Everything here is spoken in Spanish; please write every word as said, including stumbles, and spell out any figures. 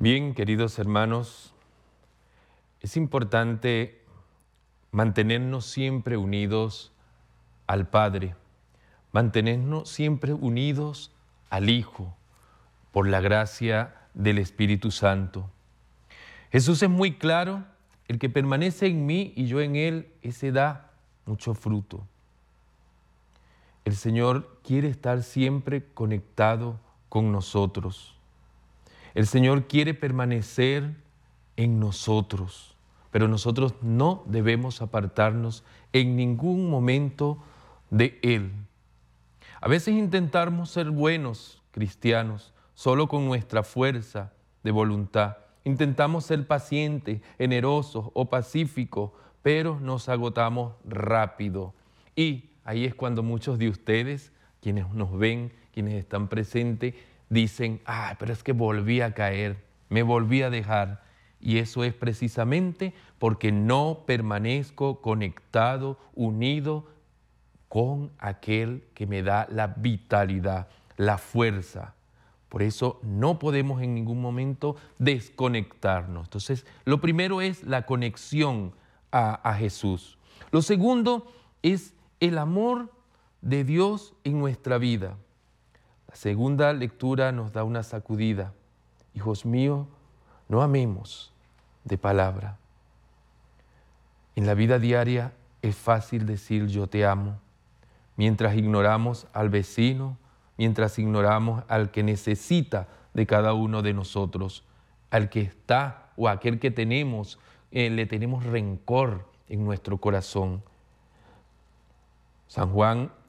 Bien, queridos hermanos, es importante mantenernos siempre unidos al Padre, mantenernos siempre unidos al Hijo, por la gracia del Espíritu Santo. Jesús es muy claro: el que permanece en mí y yo en él, ese da mucho fruto. El Señor quiere estar siempre conectado con nosotros. El Señor quiere permanecer en nosotros, pero nosotros no debemos apartarnos en ningún momento de Él. A veces intentamos ser buenos cristianos solo con nuestra fuerza de voluntad. Intentamos ser pacientes, generosos o pacíficos, pero nos agotamos rápido. Y ahí es cuando muchos de ustedes, quienes nos ven, quienes están presentes, dicen: ah, pero es que volví a caer, me volví a dejar. Y eso es precisamente porque no permanezco conectado, unido con aquel que me da la vitalidad, la fuerza. Por eso no podemos en ningún momento desconectarnos. Entonces, lo primero es la conexión a, a Jesús. Lo segundo es el amor de Dios en nuestra vida. La segunda lectura nos da una sacudida. Hijos míos, no amemos de palabra. En la vida diaria es fácil decir yo te amo, mientras ignoramos al vecino, mientras ignoramos al que necesita de cada uno de nosotros, al que está o aquel que tenemos, eh, le tenemos rencor en nuestro corazón. San Juan